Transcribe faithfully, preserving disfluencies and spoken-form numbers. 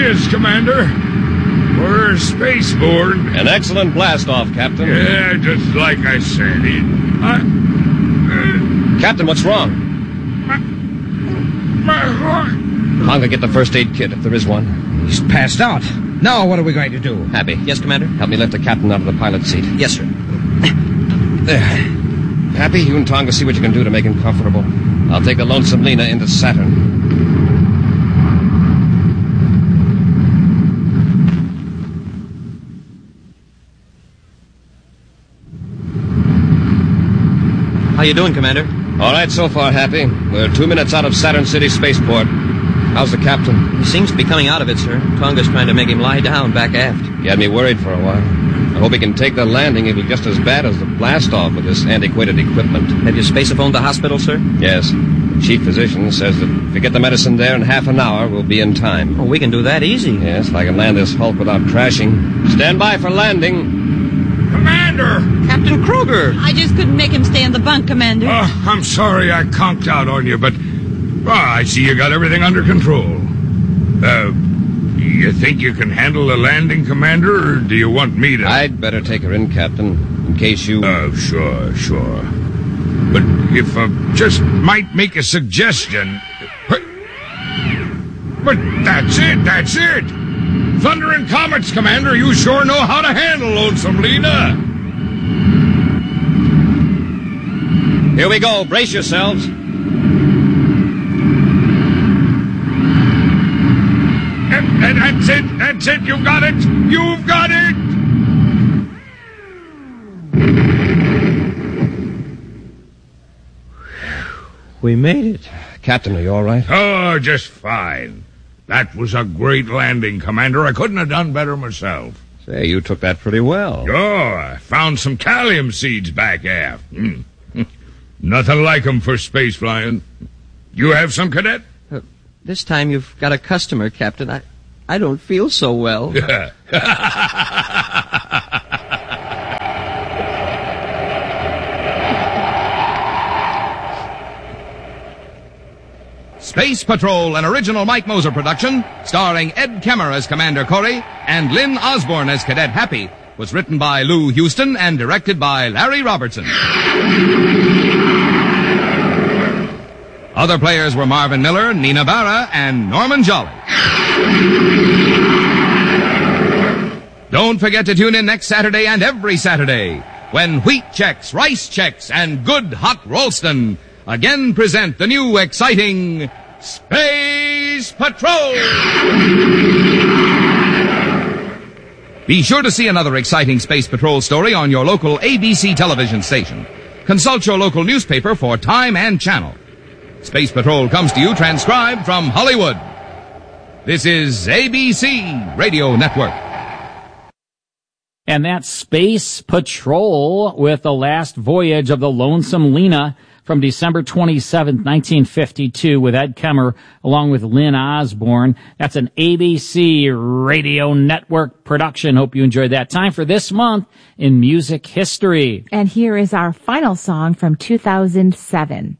is, Commander. We're spaceborne. An excellent blast-off, Captain. Yeah, just like I said. It, I, uh, Captain, what's wrong? My, my heart. Tonga, get the first aid kit, if there is one. He's passed out. Now what are we going to do? Happy. Yes, Commander? Help me lift the captain out of the pilot's seat. Yes, sir. There. Happy, you and Tonga see what you can do to make him comfortable. I'll take the Lonesome Lena into Saturn. How you doing, Commander? All right so far, Happy. We're two minutes out of Saturn City Spaceport. How's the captain? He seems to be coming out of it, sir. Tonga's trying to make him lie down back aft. He had me worried for a while. I hope he can take the landing. It'll be just as bad as the blast-off with this antiquated equipment. Have you spaceophoned the hospital, sir? Yes. The chief physician says that if we get the medicine there in half an hour, we'll be in time. Oh, we can do that easy. Yes, if I can land this Hulk without crashing. Stand by for landing. Commander! Captain Kruger! I just couldn't make him stay in the bunk, Commander. Oh, I'm sorry I conked out on you, but oh, I see you got everything under control. Uh, you think you can handle the landing, Commander, or do you want me to... I'd better take her in, Captain, in case you... Oh, sure, sure. But if I just might make a suggestion... But, but that's it, that's it! Thunder and Comets, Commander, you sure know how to handle Lonesome Lena. Here we go. Brace yourselves. And, and that's it, that's it, you got it, you've got it! We made it. Captain, are you all right? Oh, just fine. That was a great landing, Commander. I couldn't have done better myself. Say, you took that pretty well. Oh, I found some calcium seeds back aft. Mm. Nothing like 'em for space flying. You have some, Cadet? Uh, this time you've got a customer, Captain. I, I don't feel so well. Space Patrol, an original Mike Moser production, starring Ed Kemmer as Commander Corey and Lynn Osborne as Cadet Happy, was written by Lou Houston and directed by Larry Robertson. Other players were Marvin Miller, Nina Barra, and Norman Jolly. Don't forget to tune in next Saturday and every Saturday when Wheat Chex, Rice Chex, and Good Hot Rolston again present the new exciting Space Patrol! Be sure to see another exciting Space Patrol story on your local A B C television station. Consult your local newspaper for time and channel. Space Patrol comes to you transcribed from Hollywood. This is A B C Radio Network. And that's Space Patrol with the last voyage of the Lonesome Lena from December twenty-seventh, nineteen fifty-two with Ed Kemmer along with Lynn Osborne. That's an A B C Radio Network production. Hope you enjoyed that. Time for this month in music history. And here is our final song from two thousand seven.